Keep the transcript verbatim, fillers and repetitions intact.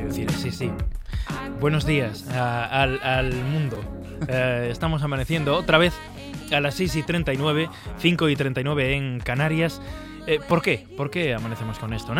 decir, sí, sí. Buenos días a, al, al mundo. Eh, estamos amaneciendo otra vez a las seis y treinta y nueve, cinco y treinta y nueve en Canarias. Eh, ¿Por qué? ¿Por qué amanecemos con esto?